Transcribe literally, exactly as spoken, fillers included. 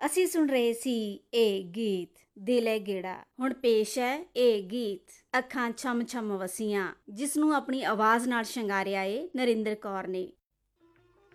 ਅਸੀਂ ਸੁਣ ਰਹੇ ਸੀ ਇਹ ਗੀਤ ਦਿਲ ਏ ਗੇੜਾ। ਹੁਣ ਪੇਸ਼ ਹੈ ਇਹ ਗੀਤ ਅੱਖਾਂ ਛਮ ਛਮ ਵਸੀਆਂ, ਜਿਸ ਨੂੰ ਆਪਣੀ ਆਵਾਜ਼ ਨਾਲ ਸ਼ਿੰਗਾਰਿਆ ਏ ਨਰਿੰਦਰ ਕੌਰ ਨੇ।